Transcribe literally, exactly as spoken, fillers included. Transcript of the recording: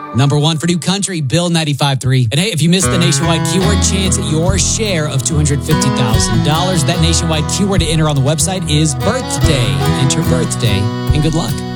Number one for new country, Bill ninety-five three. And hey, if you missed the nationwide keyword chance at your share of two hundred fifty thousand dollars, that nationwide keyword to enter on the website is birthday. Enter birthday and good luck.